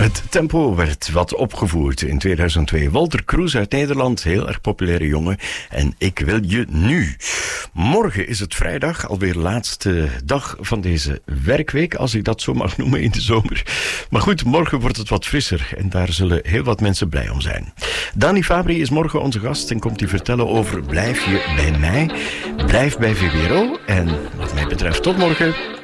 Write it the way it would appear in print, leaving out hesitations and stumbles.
Het tempo werd wat opgevoerd in 2002. Walter Kroes uit Nederland, heel erg populaire jongen. En ik wil je nu. Morgen is het vrijdag, alweer laatste dag van deze werkweek, als ik dat zo mag noemen in de zomer. Maar goed, morgen wordt het wat frisser en daar zullen heel wat mensen blij om zijn. Dani Fabri is morgen onze gast en komt hij vertellen over Blijf je bij mij? Blijf bij VPRO. En wat mij betreft tot morgen.